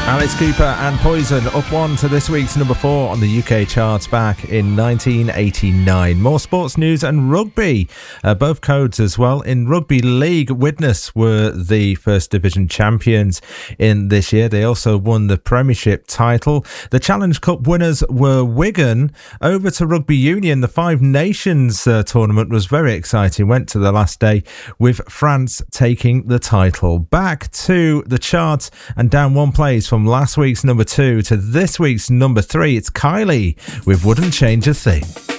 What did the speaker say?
Alice Cooper and Poison up one to this week's number 4 on the UK charts back in 1989. More sports news and rugby, both codes as well. In Rugby League, Widnes were the First Division champions in this year. They also won the Premiership title. The Challenge Cup winners were Wigan. Over to Rugby Union, the Five Nations tournament was very exciting. Went to the last day with France taking the title. Back to the charts and down one place from last week's number 2 to this week's number 3. It's Kylie with Wouldn't Change a Thing.